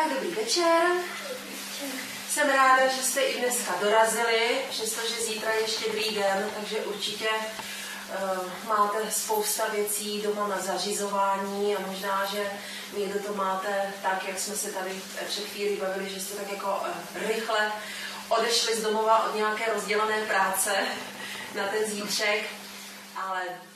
Tak dobrý večer. Jsem ráda, že jste i dneska dorazili, přestože zítra je Štědrý den, takže určitě máte spousta věcí doma na zařizování a možná, že někdo to máte tak, jak jsme se tady před chvíli bavili, že jste tak jako rychle odešli z domova od nějaké rozdělané práce na ten zítřek, ale